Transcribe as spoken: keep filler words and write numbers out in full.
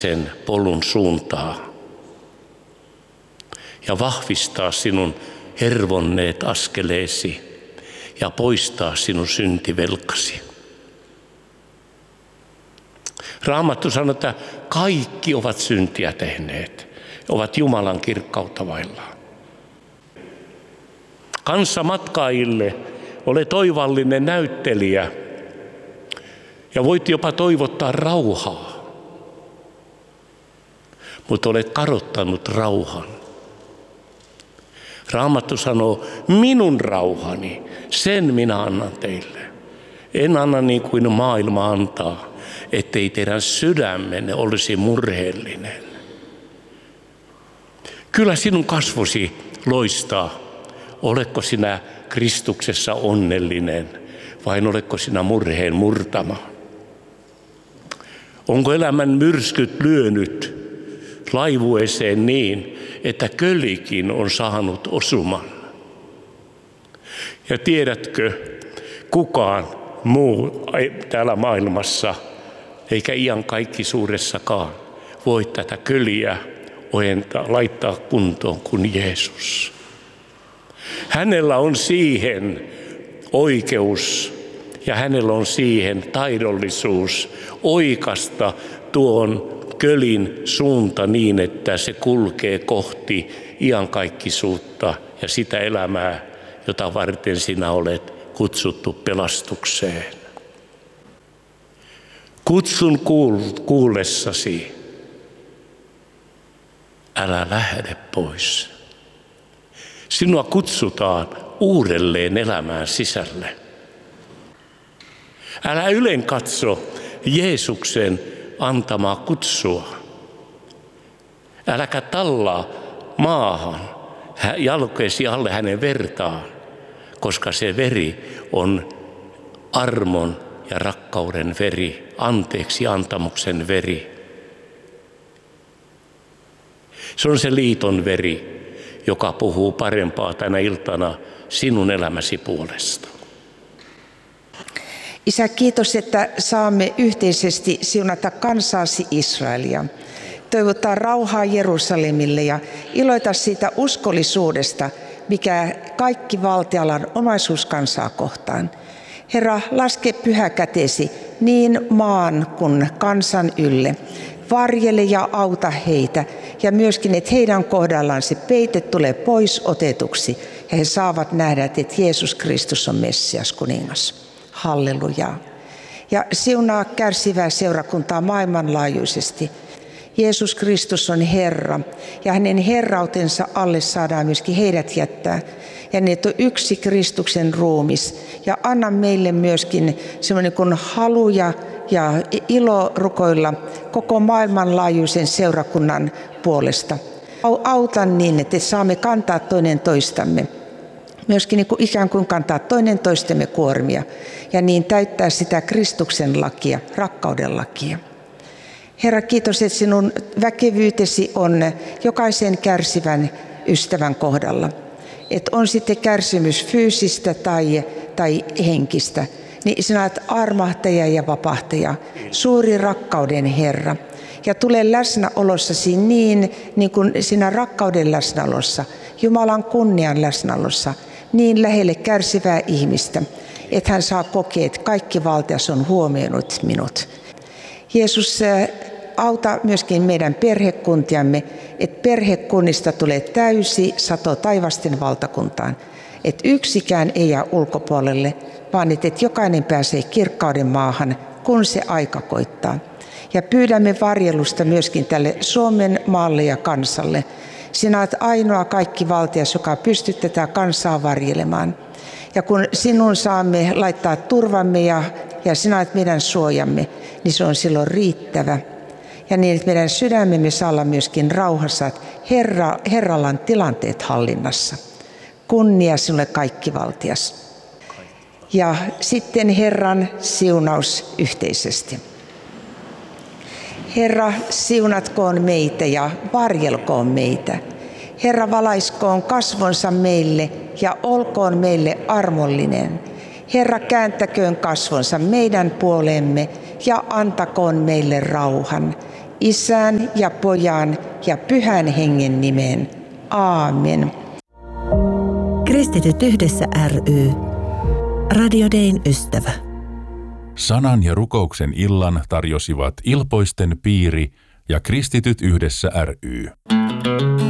sen polun suuntaa ja vahvistaa sinun hervonneet askeleesi ja poistaa sinun syntivelkasi. Raamattu sanoo, että kaikki ovat syntiä tehneet, ovat Jumalan kirkkautta vaillaan. Kanssamatkaajille ole toivallinen näyttelijä ja voit jopa toivottaa rauhaa, mutta olet kadottanut rauhan. Raamattu sanoo, minun rauhani, sen minä annan teille. En anna niin kuin maailma antaa, ettei teidän sydämenne olisi murheellinen. Kyllä sinun kasvosi loistaa. Oletko sinä Kristuksessa onnellinen vai oletko sinä murheen murtama? Onko elämän myrskyt lyönyt laivueeseen niin, että kölikin on saanut osuman? Ja tiedätkö, kukaan muu täällä maailmassa, eikä iankaikkisuudessakaan, voi tätä köliä ojentaa, laittaa kuntoon kuin Jeesus. Hänellä on siihen oikeus ja hänellä on siihen taidollisuus oikasta tuon kölin suunta niin, että se kulkee kohti iankaikkisuutta ja sitä elämää, jota varten sinä olet kutsuttu pelastukseen. Kutsun kuullessasi, älä lähde pois. Sinua kutsutaan uudelleen elämään sisälle. Älä ylen katso Jeesuksen antamaa kutsua. Äläkä tallaa maahan jalkoesi alle hänen vertaan, koska se veri on armon ja rakkauden veri, anteeksi antamuksen veri. Se on se liiton veri, joka puhuu parempaa tänä iltana sinun elämäsi puolesta. Isä, kiitos, että saamme yhteisesti siunata kansaasi Israelia. Toivottaa rauhaa Jerusalemille ja iloita siitä uskollisuudesta, mikä kaikki valtialan omaisuus kansaa kohtaan. Herra, laske pyhä kätesi niin maan kuin kansan ylle. Varjele ja auta heitä ja myöskin, että heidän kohdallaan se peite tulee pois otetuksi ja he saavat nähdä, että Jeesus Kristus on Messias kuningas. Halleluja. Ja siunaa kärsivää seurakuntaa maailmanlaajuisesti. Jeesus Kristus on Herra ja hänen herrautensa alle saadaan myöskin heidät jättää. Ja ne on yksi Kristuksen ruumis. Ja anna meille myöskin semmoinen kuin haluja ja ilo rukoilla koko maailmanlaajuisen seurakunnan puolesta. Auta niin, että saamme kantaa toinen toistamme. Myöskin niin kuin ikään kuin kantaa toinen toistemme kuormia ja niin täyttää sitä Kristuksen lakia, rakkauden lakia. Herra, kiitos, että sinun väkevyytesi on jokaisen kärsivän ystävän kohdalla. Että on sitten kärsimys fyysistä tai, tai henkistä, niin sinä olet armahtaja ja vapahtaja, suuri rakkauden Herra. Ja tule läsnäolossasi niin, niin kuin sinä rakkauden läsnäolossa, Jumalan kunnian läsnäolossa, niin lähelle kärsivää ihmistä, että hän saa kokea, että kaikki valtias on huomioinut minut. Jeesus, auta myöskin meidän perhekuntiamme, että perhekunnista tulee täysi sato taivasten valtakuntaan, että yksikään ei jää ulkopuolelle, vaan että jokainen pääsee kirkkauden maahan, kun se aika koittaa. Ja pyydämme varjelusta myöskin tälle Suomen maalle ja kansalle. Sinä olet ainoa kaikki valtias, joka pystyt tätä kansaa varjelemaan. Ja kun sinun saamme laittaa turvamme ja, ja sinä olet meidän suojamme, niin se on silloin riittävä. Ja niin, että meidän sydämemme saa olla myöskin rauhassa, että Herra, Herralla on tilanteet hallinnassa. Kunnia sinulle kaikki valtias. Ja sitten Herran siunaus yhteisesti. Herra, siunatkoon meitä ja varjelkoon meitä. Herra, valaiskoon kasvonsa meille ja olkoon meille armollinen. Herra, kääntäköön kasvonsa meidän puoleemme ja antakoon meille rauhan. Isän ja Pojan ja Pyhän Hengen nimeen. Aamen. Kristityt yhdessä ry. Radio Dayn ystävä. Sanan ja rukouksen illan tarjosivat Ilpoisten piiri ja Kristityt yhdessä ry.